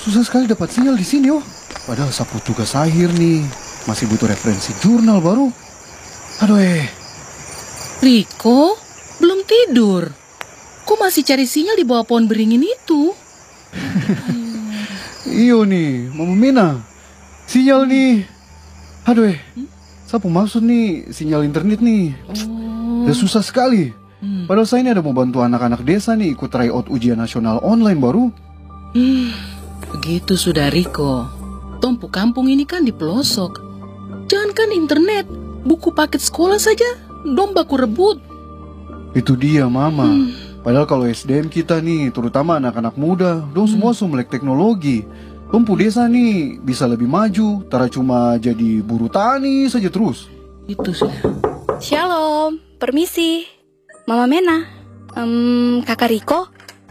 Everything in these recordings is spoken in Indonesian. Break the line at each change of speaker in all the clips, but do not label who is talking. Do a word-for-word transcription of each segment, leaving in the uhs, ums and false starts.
susah sekali dapat sinyal di sini, oh. Padahal sapu tugas akhir nih, masih butuh referensi jurnal baru. Aduh eh.
Riko, belum tidur. Kok masih cari sinyal di bawah pohon beringin itu?
Iyo nih, Mama Mena. Sinyal nih. Aduh eh. Sapu maksud nih, sinyal internet nih.
Oh.
Udah susah sekali.
Hmm.
Padahal saya ini ada mau bantu anak-anak desa nih ikut tryout ujian nasional online baru.
Hmm, begitu sudah Riko. Tompu kampung ini kan di pelosok. Jangankan internet, buku paket sekolah saja dong baku rebut.
Itu dia Mama.
Hmm.
Padahal kalau S D M kita nih, terutama anak-anak muda, dong semua hmm. melek teknologi. Tompu desa nih bisa lebih maju, tara cuma jadi buruh tani saja terus.
Itu sudah.
Shalom, permisi. Mama Mena, um, Kakak Riko.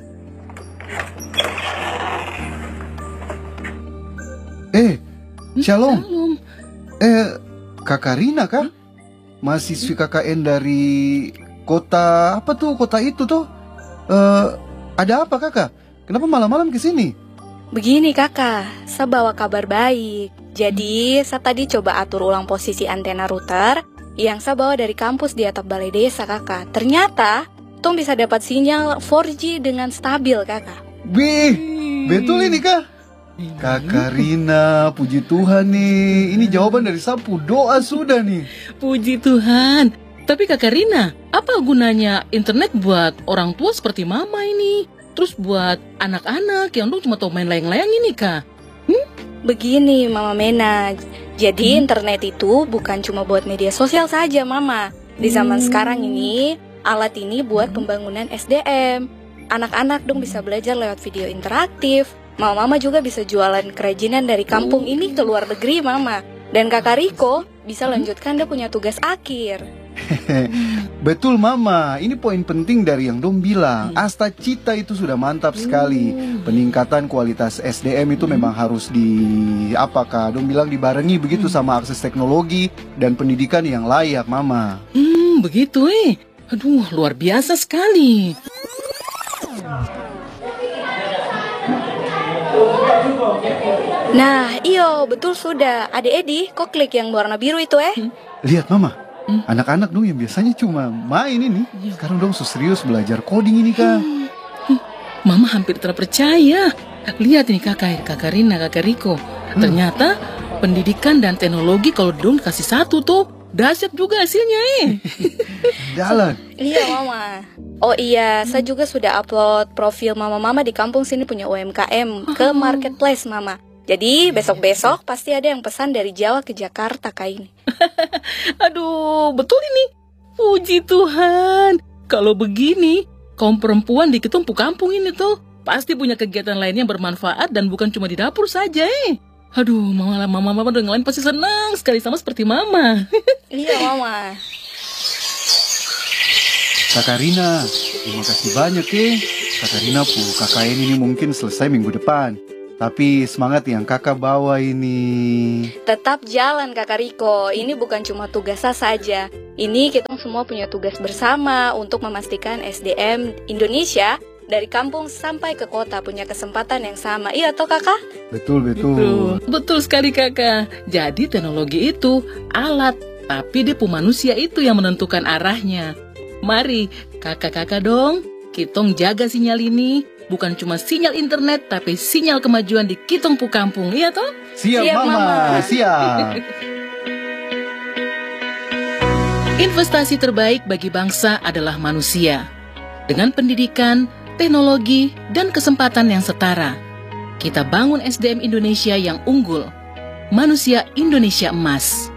Eh, Shalom.
Shalom.
Eh, Kakak Rina kah? Mahasiswi K K N dari kota apa tuh? Kota itu tuh? Eh, ada apa Kakak? Kenapa malam-malam ke sini?
Begini kakak, saya bawa kabar baik. Jadi, saya tadi coba atur ulang posisi antena router yang saya bawa dari kampus di atap balai desa kakak. Ternyata, Tom bisa dapat sinyal empat G dengan stabil kakak.
Wih, betul ini kah? Kakak Rina, puji Tuhan nih. Ini jawaban dari sapu doa sudah nih.
Puji Tuhan. Tapi Kakak Rina, apa gunanya internet buat orang tua seperti Mama ini? Terus buat anak-anak yang dong cuma tahu main layang-layang ini kah? Hmm?
Begini Mama Mena, jadi hmm. internet itu bukan cuma buat media sosial saja Mama. Di zaman hmm. sekarang ini, alat ini buat pembangunan S D M. Anak-anak dong bisa belajar lewat video interaktif. Mama-mama juga bisa jualan kerajinan dari kampung ini ke luar negeri Mama. Dan Kakak Riko bisa lanjutkan dia punya tugas akhir.
Betul Mama, ini poin penting dari yang Dom bilang. Asta Cita itu sudah mantap sekali. Peningkatan kualitas S D M itu memang harus di apakah Dom bilang dibarengi begitu sama akses teknologi dan pendidikan yang layak Mama.
Hmm, begitu eh. Aduh, luar biasa sekali.
Nah, iyo, betul sudah. Adik Edi, kok klik yang warna biru itu eh?
Hmm.
Lihat Mama, hmm? anak-anak dong yang biasanya cuma main ini, sekarang dong serius belajar coding ini Kak.
Hmm. Hmm. Mama hampir terpercaya. Lihat ini kakak, kakak Rina, kakak Riko. Hmm. Ternyata pendidikan dan teknologi kalau dong kasih satu tuh, dahsyat juga hasilnya eh.
Jalan.
Iya Mama. Oh iya, saya juga sudah upload profil Mama-Mama di kampung sini punya U M K M ke marketplace Mama. Jadi besok-besok pasti ada yang pesan dari Jawa ke Jakarta kayak ini.
Aduh, betul ini. Puji Tuhan. Kalau begini, kaum perempuan di ketumpu kampung ini tuh pasti punya kegiatan lain yang bermanfaat dan bukan cuma di dapur saja eh. Aduh, mama mama mama dan yang lain pasti senang sekali sama seperti Mama.
Iya Mama.
Kakak Rina, terima kasih banyak ya. Kakak Rina pu K K N ini mungkin selesai minggu depan. Tapi semangat yang kakak bawa ini.
Tetap jalan Kakak Riko. Ini bukan cuma tugas saya saja. Ini kita semua punya tugas bersama untuk memastikan S D M Indonesia dari kampung sampai ke kota punya kesempatan yang sama. Iya toh kakak?
Betul, betul.
Betul, betul sekali kakak. Jadi teknologi itu alat, tapi dia manusia itu yang menentukan arahnya. Mari kakak-kakak dong, kitong jaga sinyal ini. Bukan cuma sinyal internet, tapi sinyal kemajuan di kitong pu kampung, iya toh?
Siap, Siap Mama, Mama. Siap.
Investasi terbaik bagi bangsa adalah manusia. Dengan pendidikan, teknologi, dan kesempatan yang setara, kita bangun S D M Indonesia yang unggul. Manusia Indonesia emas.